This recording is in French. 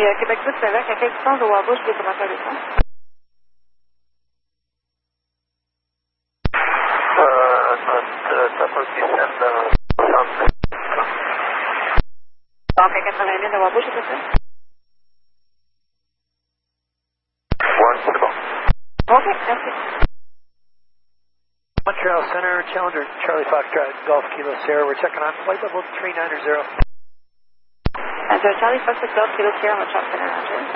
Et Québec 10, Québec, à quelle distance de Wabush vous commencez à descendre? Ça peut descendre dans 60. Donc à 80 000 de Wabush, c'est ça? Ouais, c'est bon. OK, merci. Montreal Center, Challenger, Charlie Fox Drive, Golf Kilo Sierra. We're checking on flight level 390. Charlie Fox, Golf Kilo Sierra, Montreal Center, Roger.